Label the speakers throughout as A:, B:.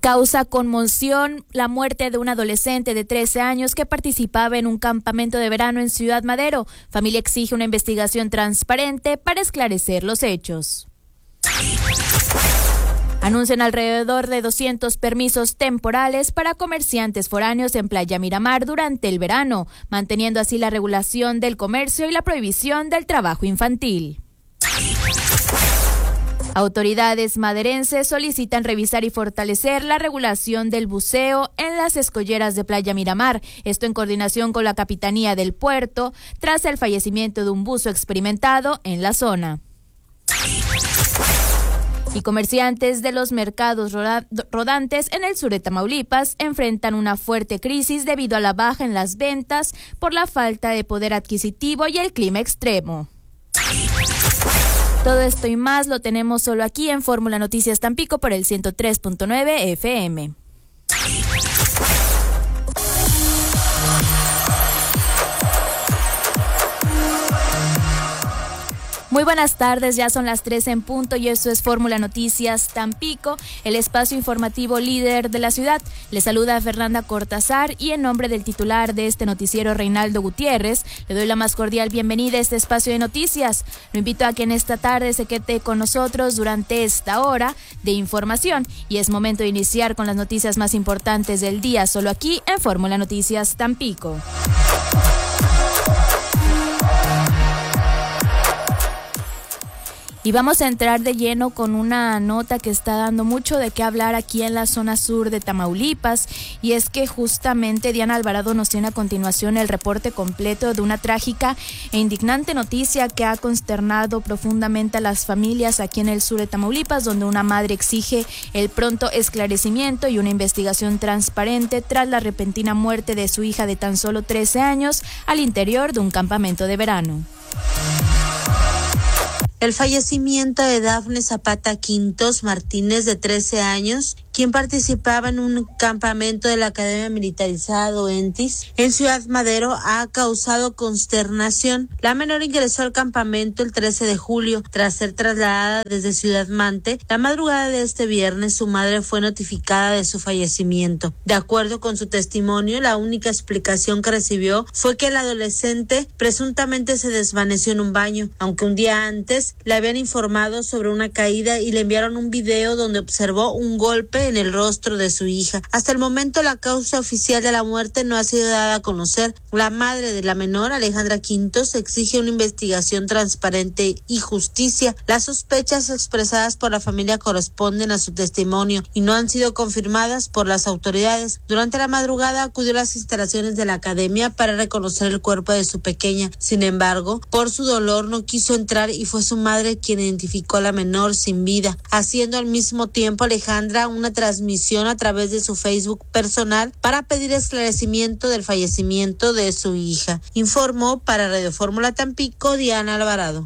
A: Causa conmoción la muerte de un adolescente de 13 años que participaba en un campamento de verano en Ciudad Madero. Familia exige una investigación transparente para esclarecer los hechos. Anuncian alrededor de 200 permisos temporales para comerciantes foráneos en Playa Miramar durante el verano, manteniendo así la regulación del comercio y la prohibición del trabajo infantil. Autoridades maderenses solicitan revisar y fortalecer la regulación del buceo en las escolleras de Playa Miramar, esto en coordinación con la Capitanía del Puerto, tras el fallecimiento de un buzo experimentado en la zona. Y comerciantes de los mercados rodantes en el sur de Tamaulipas enfrentan una fuerte crisis debido a la baja en las ventas por la falta de poder adquisitivo y el clima extremo. Todo esto y más lo tenemos solo aquí en Fórmula Noticias Tampico por el 103.9 FM. Muy buenas tardes, ya son las 3 en punto y eso es Fórmula Noticias Tampico, el espacio informativo líder de la ciudad. Les saluda Fernanda Cortázar y en nombre del titular de este noticiero, Reinaldo Gutiérrez, le doy la más cordial bienvenida a este espacio de noticias. Lo invito a que en esta tarde se quede con nosotros durante esta hora de información y es momento de iniciar con las noticias más importantes del día, solo aquí en Fórmula Noticias Tampico. Y vamos a entrar de lleno con una nota que está dando mucho de qué hablar aquí en la zona sur de Tamaulipas, y es que justamente Diana Alvarado nos tiene a continuación el reporte completo de una trágica e indignante noticia que ha consternado profundamente a las familias aquí en el sur de Tamaulipas, donde una madre exige el pronto esclarecimiento y una investigación transparente tras la repentina muerte de su hija de tan solo 13 años al interior de un campamento de verano.
B: El fallecimiento de Dafne Zapata Quintos Martínez, de 13 años, quien participaba en un campamento de la Academia Militarizada Doentis en Ciudad Madero, ha causado consternación. La menor ingresó al campamento el 13 de julio, tras ser trasladada desde Ciudad Mante. La madrugada de este viernes, su madre fue notificada de su fallecimiento. De acuerdo con su testimonio, la única explicación que recibió fue que el adolescente presuntamente se desvaneció en un baño, aunque un día antes le habían informado sobre una caída y le enviaron un video donde observó un golpe en el rostro de su hija. Hasta el momento, la causa oficial de la muerte no ha sido dada a conocer. La madre de la menor, Alejandra Quintos, exige una investigación transparente y justicia. Las sospechas expresadas por la familia corresponden a su testimonio y no han sido confirmadas por las autoridades. Durante la madrugada acudió a las instalaciones de la academia para reconocer el cuerpo de su pequeña. Sin embargo, por su dolor no quiso entrar y fue su madre quien identificó a la menor sin vida, haciendo al mismo tiempo Alejandra una transmisión a través de su Facebook personal para pedir esclarecimiento del fallecimiento de su hija. Informó para Radio Fórmula Tampico Diana Alvarado.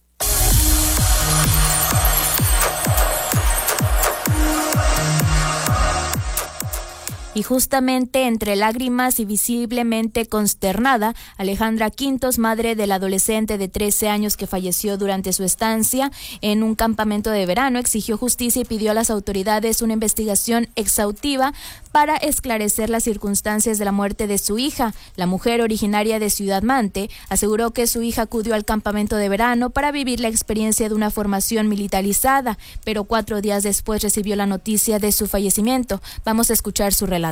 A: Y justamente entre lágrimas y visiblemente consternada, Alejandra Quintos, madre del adolescente de 13 años que falleció durante su estancia en un campamento de verano, exigió justicia y pidió a las autoridades una investigación exhaustiva para esclarecer las circunstancias de la muerte de su hija. La mujer, originaria de Ciudad Mante, aseguró que su hija acudió al campamento de verano para vivir la experiencia de una formación militarizada, pero 4 días después recibió la noticia de su fallecimiento. Vamos a escuchar su relato.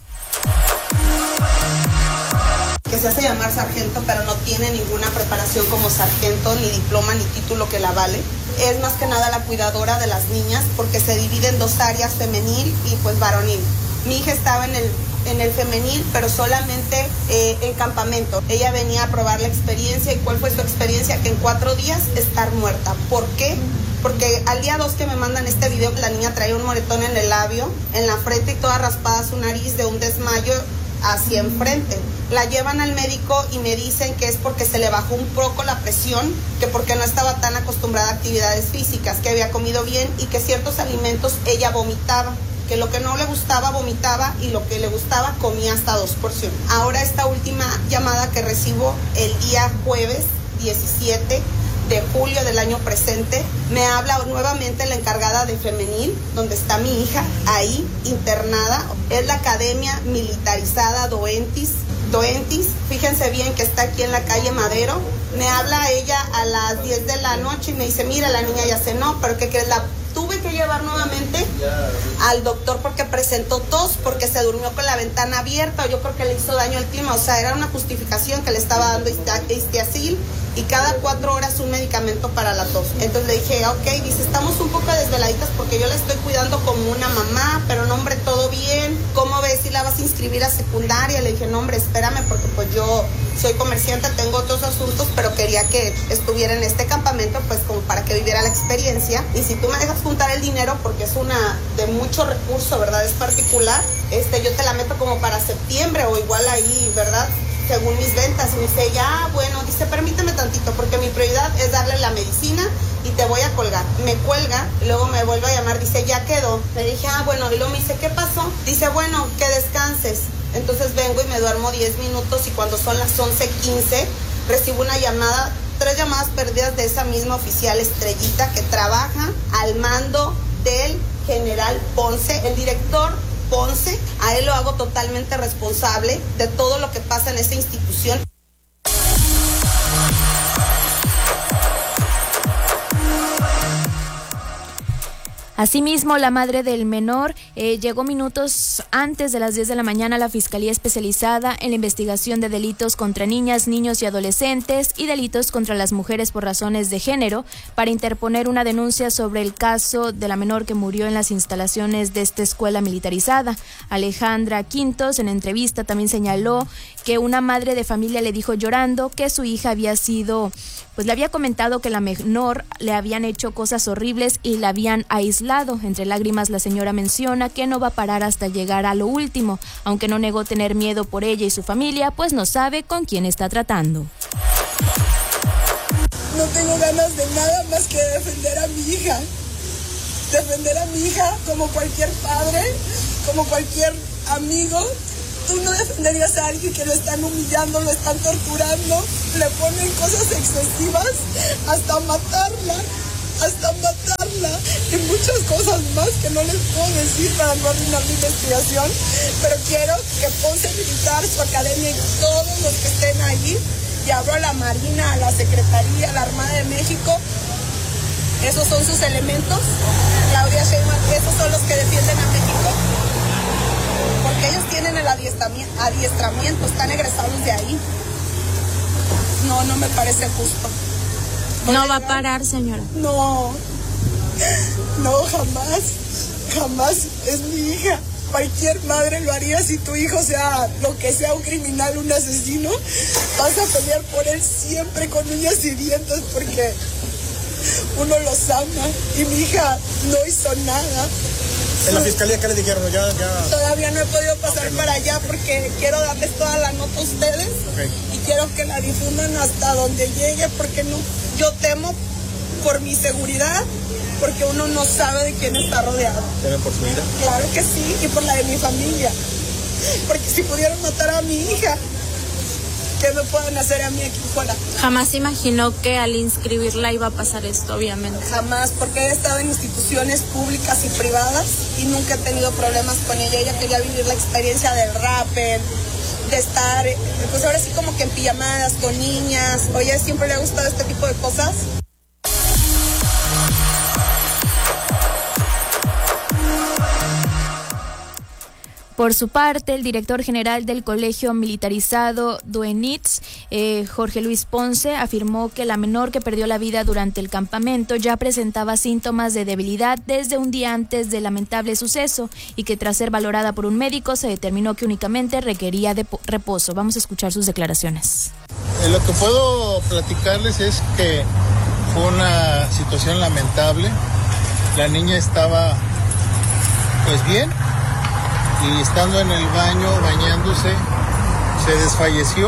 C: Que se hace llamar sargento, pero no tiene ninguna preparación como sargento, ni diploma, ni título que la avale. Es más que nada la cuidadora de las niñas, porque se divide en 2 áreas, femenil y pues varonil. Mi hija estaba en el femenil, pero solamente en campamento. Ella venía a probar la experiencia. ¿Y cuál fue su experiencia? Que en 4 días estar muerta. ¿Por qué? Porque al día 2 que me mandan este video, la niña traía un moretón en el labio, en la frente y toda raspada su nariz de un desmayo hacia enfrente. La llevan al médico y me dicen que es porque se le bajó un poco la presión, que porque no estaba tan acostumbrada a actividades físicas, que había comido bien y que ciertos alimentos ella vomitaba, que lo que no le gustaba vomitaba y lo que le gustaba comía hasta 2 porciones. Ahora esta última llamada que recibo el día jueves 17 de julio del año presente, me habla nuevamente la encargada de femenil, donde está mi hija, ahí internada. Es la Academia Militarizada Doentis, fíjense bien que está aquí en la calle Madero. Me habla ella a las 10 de la noche y me dice, mira, la niña ya cenó, pero ¿qué crees? La tuve que llevar nuevamente al doctor porque presentó tos, porque se durmió con la ventana abierta, yo creo que le hizo daño al clima, o sea, era una justificación que le estaba dando Histiazil y cada 4 horas un medicamento para la tos. Entonces le dije, ok, dice, estamos un poco desveladitas porque yo la estoy cuidando como una mamá, pero no, hombre, todo bien, ¿cómo ves si la vas a inscribir a secundaria? Le dije, no, hombre, espérame, porque pues yo soy comerciante, tengo otros asuntos, pero quería que estuviera en este campamento, pues como para que viviera la experiencia, y si tú me dejas juntar el dinero, porque es una de mucho recurso, ¿verdad? Es particular, yo te la meto como para septiembre o igual ahí, ¿verdad? Según mis ventas. Y me dice, ya, bueno, dice, permíteme tantito, porque mi prioridad es darle la medicina y te voy a colgar. Me cuelga, y luego me vuelve a llamar, dice, ya quedó. Le dije, bueno, y luego me dice, ¿qué pasó? Dice, bueno, que descanses. Entonces vengo y me duermo 10 minutos y cuando son las 11:15 recibo una llamada, 3 llamadas perdidas de esa misma oficial Estrellita que trabaja al mando del general Ponce, el director Ponce. A él lo hago totalmente responsable de todo lo que pasa en esa institución.
A: Asimismo, la madre del menor llegó minutos antes de las 10 de la mañana a la Fiscalía Especializada en la investigación de delitos contra niñas, niños y adolescentes y delitos contra las mujeres por razones de género para interponer una denuncia sobre el caso de la menor que murió en las instalaciones de esta escuela militarizada. Alejandra Quintos, en entrevista, también señaló que una madre de familia le dijo llorando que su hija le había comentado que la menor le habían hecho cosas horribles y la habían aislado. Entre lágrimas, la señora menciona que no va a parar hasta llegar a lo último, aunque no negó tener miedo por ella y su familia, pues no sabe con quién está tratando.
D: No tengo ganas de nada más que defender a mi hija. Defender a mi hija como cualquier padre, como cualquier amigo. Tú no defenderías a alguien que lo están humillando, lo están torturando, le ponen cosas excesivas hasta matarla y muchas cosas más que no les puedo decir para no arruinar mi investigación, pero quiero que Ponce Militar, su academia y todos los que estén ahí, y hablo a la Marina, a la Secretaría, a la Armada de México, esos son sus elementos, Claudia Sheinbaum, esos son los que defienden a México, porque ellos tienen el adiestramiento, están egresados de ahí. No me parece justo.
A: ¿No va a parar, señora?
D: No, jamás es mi hija. Cualquier madre lo haría si tu hijo sea lo que sea, un criminal, un asesino. Vas a pelear por él siempre con uñas y dientes porque uno los ama y mi hija no hizo nada.
E: ¿En la fiscalía qué le dijeron? Ya.
D: Todavía no he podido pasar para allá porque quiero darles toda la nota a ustedes y quiero que la difundan hasta donde llegue porque no, yo temo por mi seguridad porque uno no sabe de quién está rodeado.
E: ¿Temen por su vida?
D: Claro que sí, y por la de mi familia. Porque si pudieran matar a mi hija, ¿qué me pueden hacer a mí aquí fuera?
F: Jamás imaginó que al inscribirla iba a pasar esto, obviamente.
D: Jamás, porque he estado en instituciones públicas y privadas y nunca he tenido problemas con ella. Ella quería vivir la experiencia del rappel, de estar, pues ahora sí como que en pijamadas con niñas. Oye, siempre le ha gustado este tipo de cosas.
A: Por su parte, el director general del Colegio Militarizado Doenitz, Jorge Luis Ponce, afirmó que la menor que perdió la vida durante el campamento ya presentaba síntomas de debilidad desde un día antes del lamentable suceso y que tras ser valorada por un médico se determinó que únicamente requería de reposo. Vamos a escuchar sus declaraciones.
G: Lo que puedo platicarles es que fue una situación lamentable. La niña estaba pues bien. Y estando en el baño, bañándose, se desfalleció.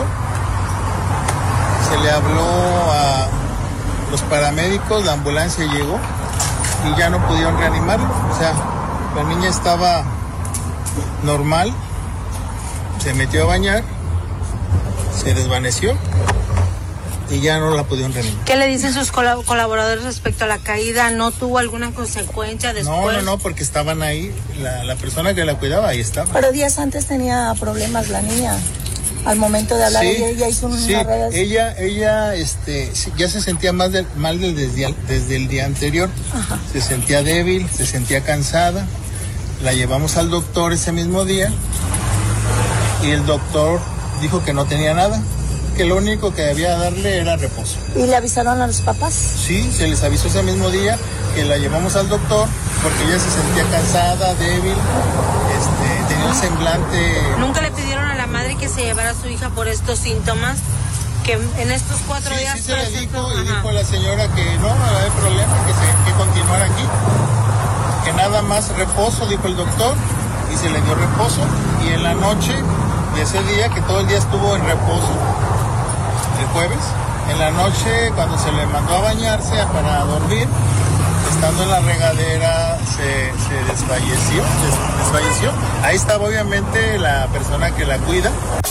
G: Se le habló a los paramédicos, la ambulancia llegó y ya no pudieron reanimarlo. O sea, la niña estaba normal, se metió a bañar, se desvaneció y ya no la pudieron reanimar.
H: ¿Qué le dicen sus colaboradores respecto a la caída? ¿No tuvo alguna consecuencia después?
G: No, porque estaban ahí, la persona que la cuidaba ahí estaba.
I: Pero días antes tenía problemas la niña. Al momento de hablar, ella hizo una red.
G: Ella ya se sentía mal desde el día anterior.
I: Ajá.
G: Se sentía débil, se sentía cansada. La llevamos al doctor ese mismo día y el doctor dijo que no tenía nada, que lo único que debía darle era reposo.
I: ¿Y le avisaron a los papás?
G: Sí, se les avisó ese mismo día que la llevamos al doctor porque ella se sentía cansada, débil, tenía un semblante...
H: ¿Nunca le pidieron a la madre que se llevara a su hija por estos síntomas? Que en estos 4 días...
G: Sí, se le dijo y dijo la señora que no había problema, que continuara aquí. Que nada más reposo, dijo el doctor, y se le dio reposo. Y en la noche de ese día, que todo el día estuvo en reposo, el jueves, en la noche cuando se le mandó a bañarse para dormir, estando en la regadera se desfalleció. Ahí estaba obviamente la persona que la cuida.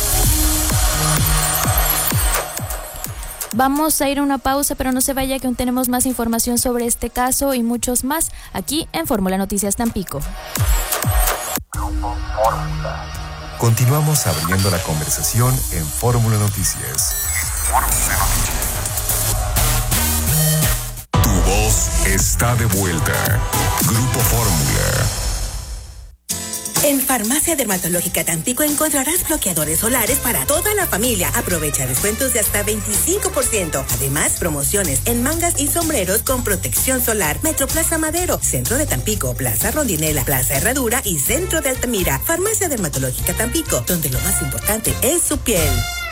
A: Vamos a ir a una pausa, pero no se vaya, que aún tenemos más información sobre este caso y muchos más aquí en Fórmula Noticias Tampico.
J: Continuamos abriendo la conversación en Fórmula Noticias. Tu voz está de vuelta. Grupo Fórmula.
K: En Farmacia Dermatológica Tampico encontrarás bloqueadores solares para toda la familia. Aprovecha descuentos de hasta 25%. Además, promociones en mangas y sombreros con protección solar. Metroplaza Madero, Centro de Tampico, Plaza Rondinela, Plaza Herradura y Centro de Altamira. Farmacia Dermatológica Tampico, donde lo más importante es su piel.